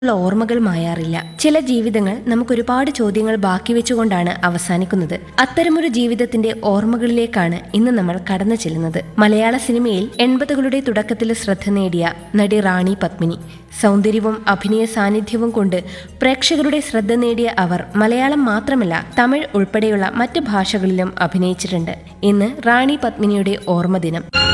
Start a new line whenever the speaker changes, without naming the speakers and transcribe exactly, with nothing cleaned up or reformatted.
ഓർമ്മകൾ മായാറില്ല. ചില ജീവിതങ്ങൾ നമുക്കൊരുപാട് ചോദ്യങ്ങൾ ബാക്കി വെച്ചുകൊണ്ടാണ് അവസാനിക്കുന്നത്. അത്തരമൊരു ജീവിതത്തിന്റെ ഓർമ്മകളിലേക്കാണ് ഇന്ന് നമ്മൾ കടന്നു ചെല്ലുന്നത്. മലയാള സിനിമയിൽ എൺപതുകളുടെ തുടക്കത്തിൽ ശ്രദ്ധ നേടിയ നടി റാണി പത്മിനി. സൗന്ദര്യവും അഭിനയ സാന്നിധ്യവും കൊണ്ട് പ്രേക്ഷകരുടെ ശ്രദ്ധ നേടിയ അവർ മലയാളം മാത്രമല്ല തമിഴ് ഉൾപ്പെടെയുള്ള മറ്റ് ഭാഷകളിലും അഭിനയിച്ചിട്ടുണ്ട്. ഇന്ന് റാണി പത്മിനിയുടെ ഓർമ്മദിനം.